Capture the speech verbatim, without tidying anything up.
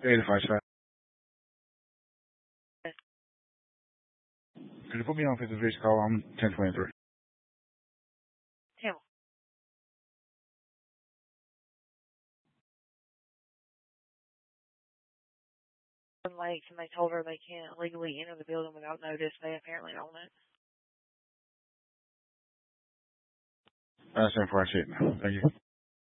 eighty-five, sir. Could you put me on for the police call? I'm ten twenty-three. Tim. Lakes, and they told her they can't legally enter the building without notice. They apparently own it. That's it for our shit. Thank you.